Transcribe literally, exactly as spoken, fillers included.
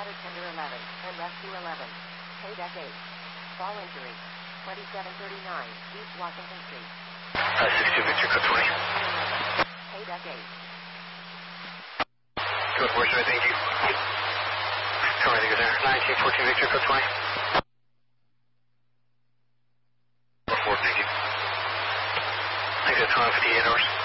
Ladder Tender eleven and Rescue eleven. K-Deck eight. Fall injury. twenty-seven thirty-nine East Washington Street. Uh, sixty-two Victor, code twenty. K-Deck eight. Code four, sorry, thank you. Sorry, thank you, sir. nineteen fourteen Victor, code twenty. Code four, thank you. Thank you, twenty fifty-eight hours.